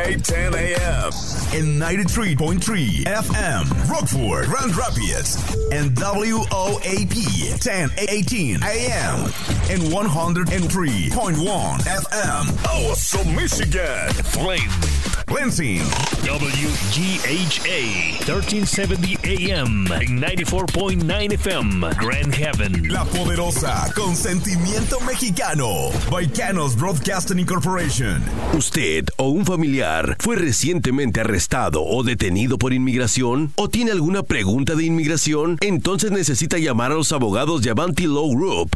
Weekday 10 a.m. in 93.3 FM, Rockford, Grand Rapids, and WOAP 1018 a.m. and 103.1 FM, Awesome, Michigan, Flint, Lansing, WGHA 1370 AM and 94.9 FM, Grand Haven, La Poderosa, con sentimiento mexicano, Baicanos Broadcasting Incorporation. ¿Usted o un familiar fue recientemente arrestado o detenido por inmigración? ¿O tiene alguna pregunta de inmigración? Entonces necesita llamar a los abogados de Avanti Law Group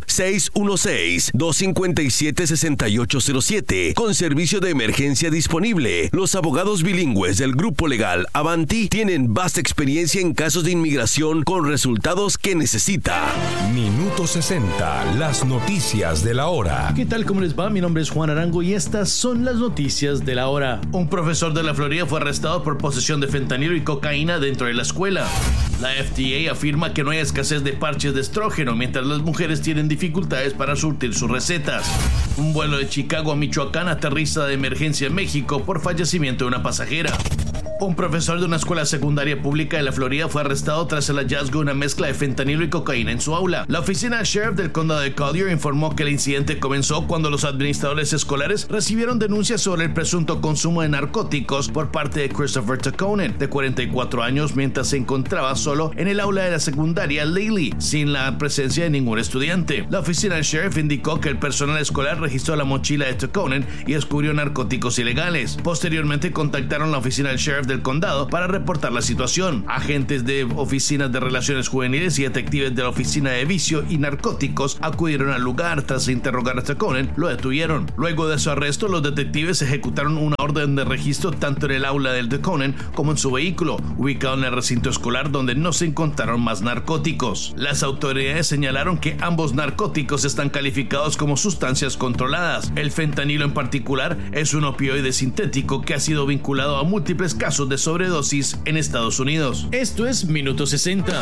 616-257-6807 con servicio de emergencia disponible. Los abogados bilingües del grupo legal Avanti tienen vasta experiencia en casos de inmigración con resultados que necesita. Minuto 60, las noticias de la hora. ¿Qué tal? ¿Cómo les va? Mi nombre es Juan Arango y estas son las noticias de la hora. Un profesor de la Florida fue arrestado por posesión de fentanilo y cocaína dentro de la escuela. La FDA afirma que no hay escasez de parches de estrógeno, mientras las mujeres tienen dificultades para surtir sus recetas. Un vuelo de Chicago a Michoacán aterriza de emergencia en México por fallecimiento de una pasajera. Un profesor de una escuela secundaria pública de la Florida fue arrestado tras el hallazgo de una mezcla de fentanilo y cocaína en su aula. La oficina del sheriff del condado de Collier informó que el incidente comenzó cuando los administradores escolares recibieron denuncias sobre el presunto consumo de narcóticos por parte de Christopher Taconen, de 44 años, mientras se encontraba solo en el aula de la secundaria Lely, sin la presencia de ningún estudiante. La oficina del sheriff indicó que el personal escolar registró la mochila de Taconen y descubrió narcóticos ilegales. Posteriormente contactaron la oficina del sheriff del condado para reportar la situación. Agentes de oficinas de relaciones juveniles y detectives de la oficina de vicio y narcóticos acudieron al lugar. Tras interrogar a Taconen, lo detuvieron. Luego de su arresto, los detectives ejecutaron una orden de registro tanto en el aula del Taconen como en su vehículo, ubicado en el recinto escolar, donde no se encontraron más narcóticos. Las autoridades señalaron que ambos narcóticos están calificados como sustancias controladas. El fentanilo en particular es un opioide sintético que ha sido vinculado a múltiples casos de sobredosis en Estados Unidos. Esto es Minuto 60.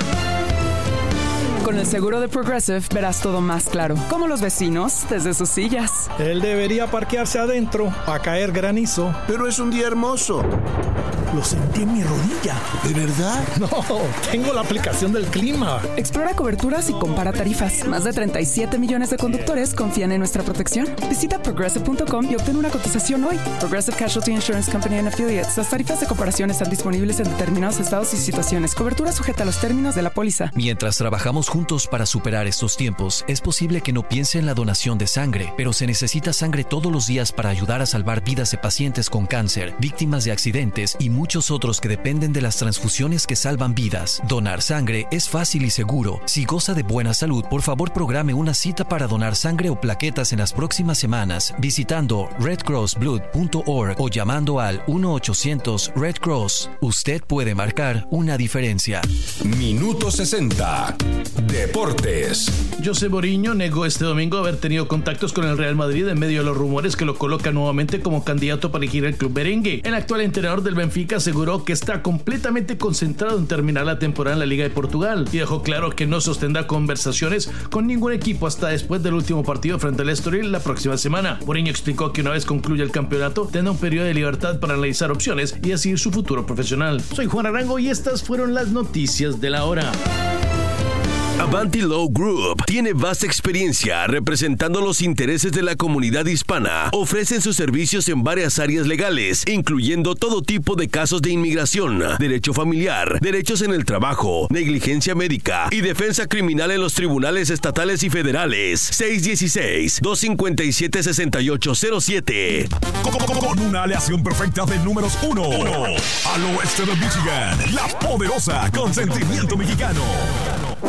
Con el seguro de Progressive verás todo más claro, como los vecinos desde sus sillas. Él debería parquearse adentro a caer granizo. Pero es un día hermoso. Lo sentí en mi rodilla. ¿De verdad? No, tengo la aplicación del clima. Explora coberturas y compara tarifas. Más de 37 millones de conductores confían en nuestra protección. Visita Progressive.com y obtén una cotización hoy. Progressive Casualty Insurance Company and Affiliates. Las tarifas de comparación están disponibles en determinados estados y situaciones. Cobertura sujeta a los términos de la póliza. Mientras trabajamos juntos para superar estos tiempos, es posible que no piense en la donación de sangre, pero se necesita sangre todos los días para ayudar a salvar vidas de pacientes con cáncer, víctimas de accidentes y muchos otros que dependen de las transfusiones que salvan vidas. Donar sangre es fácil y seguro. Si goza de buena salud, por favor programe una cita para donar sangre o plaquetas en las próximas semanas visitando redcrossblood.org o llamando al 1-800 Red Cross. Usted puede marcar una diferencia. Minuto 60. Deportes. José Mourinho negó este domingo haber tenido contactos con el Real Madrid en medio de los rumores que lo colocan nuevamente como candidato para dirigir el club merengue. El actual entrenador del Benfica aseguró que está completamente concentrado en terminar la temporada en la Liga de Portugal y dejó claro que no sostendrá conversaciones con ningún equipo hasta después del último partido frente al Estoril la próxima semana. Mourinho explicó que una vez concluya el campeonato tendrá un periodo de libertad para analizar opciones y decidir su futuro profesional. Soy Juan Arango y estas fueron las noticias de la hora. Avanti Law Group tiene vasta experiencia representando los intereses de la comunidad hispana. Ofrecen sus servicios en varias áreas legales, incluyendo todo tipo de casos de inmigración, derecho familiar, derechos en el trabajo, negligencia médica y defensa criminal en los tribunales estatales y federales. 616-257-6807. Con una aleación perfecta de números 1 al oeste de Michigan, La Poderosa, con sentimiento mexicano.